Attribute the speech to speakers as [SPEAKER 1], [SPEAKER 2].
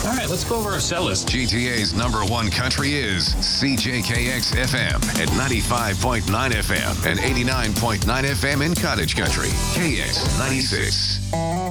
[SPEAKER 1] All right, let's go over our cell list.
[SPEAKER 2] GTA's #1 country is CJKX FM at 95.9 FM and 89.9 FM in Cottage Country. KX 96.